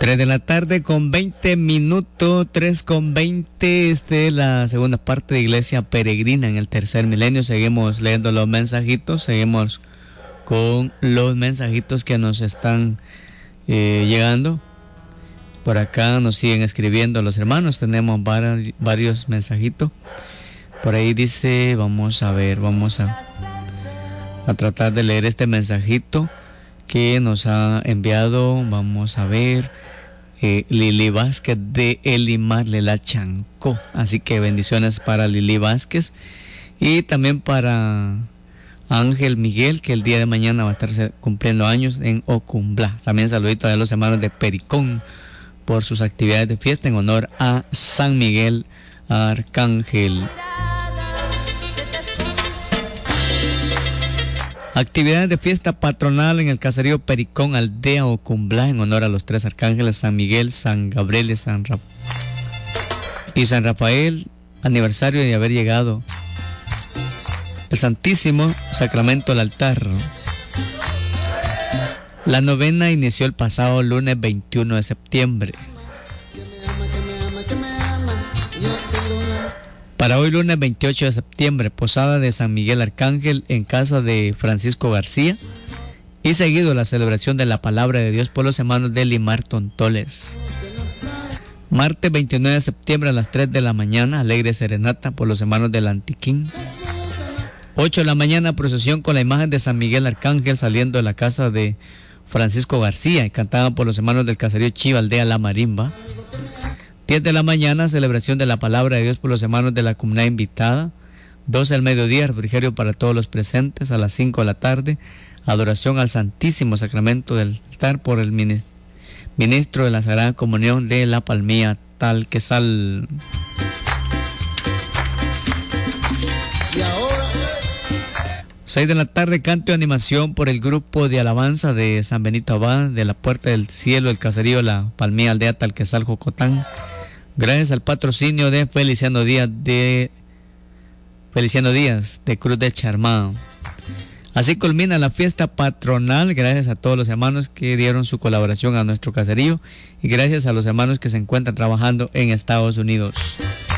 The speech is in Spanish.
3 de la tarde con 20 minutos, 3 con 20. Esta es la segunda parte de Iglesia Peregrina en el tercer milenio. Seguimos leyendo los mensajitos, seguimos con los mensajitos que nos están llegando. Por acá nos siguen escribiendo los hermanos, tenemos varios mensajitos. Por ahí dice, vamos a ver, vamos a tratar de leer este mensajito que nos ha enviado, vamos a ver, Lili Vázquez de Elimar Lela Chancó. Así que bendiciones para Lili Vázquez y también para Ángel Miguel, que el día de mañana va a estar cumpliendo años en Ocumbla. También saluditos a los hermanos de Pericón por sus actividades de fiesta en honor a San Miguel Arcángel. Actividades de fiesta patronal en el caserío Pericón, aldea Ocumbla, en honor a los tres arcángeles San Miguel, San Gabriel y San Rafael. Aniversario de haber llegado el Santísimo Sacramento al altar. La novena inició el pasado lunes 21 de septiembre. Para hoy lunes 28 de septiembre, posada de San Miguel Arcángel en casa de Francisco García y seguido la celebración de la palabra de Dios por los hermanos de Limar Tontoles. Martes 29 de septiembre a las 3 de la mañana, alegre serenata por los hermanos del Antiquín. 8 de la mañana, procesión con la imagen de San Miguel Arcángel saliendo de la casa de Francisco García y cantada por los hermanos del caserío Chiva, aldea La Marimba. 10 de la mañana, celebración de la palabra de Dios por los hermanos de la comunidad invitada. 12 del mediodía, refrigerio para todos los presentes. A las 5 de la tarde, adoración al Santísimo Sacramento del altar por el ministro de la Sagrada Comunión de La Palmilla, Talquesal. 6 de la tarde, canto y animación por el grupo de alabanza de San Benito Abad, de la Puerta del Cielo, el caserío La Palmilla, aldea Talquesal, Jocotán. Gracias al patrocinio de Feliciano Díaz de Cruz de Charmado. Así culmina la fiesta patronal, gracias a todos los hermanos que dieron su colaboración a nuestro caserío y gracias a los hermanos que se encuentran trabajando en Estados Unidos.